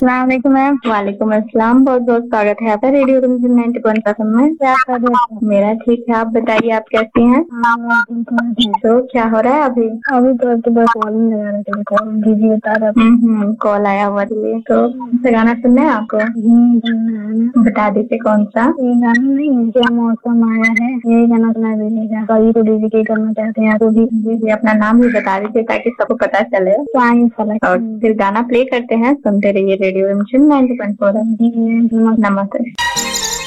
अस्सलाम वालेकुम मैम। वालेकुम अस्सलाम। बहुत बहुत स्वागत है आपका रेडियो रिमझिम 90.7 में। क्या कर रहे हो? मेरा ठीक है, आप बताइए आप कैसी हैं? तो क्या हो रहा है अभी? अभी तो बस कॉल नहीं लगा रहे थे, कॉल बिजी बता रहा था। कॉल आया हुआ लिए तो गाना सुनना है आपको? बता दीजिए कौन सा? ये गाना नहीं है, क्या मौसम आया है, यही गाना सुना दीजिएगा। कभी को डेडिकेट करना चाहते हैं तो भी अपना नाम भी बता दीजिए ताकि सबको पता चले। और फिर गाना प्ले करते हैं, सुनते रहिए रेडियो रिमझिम 90.4। नमस्ते। नमस्ते।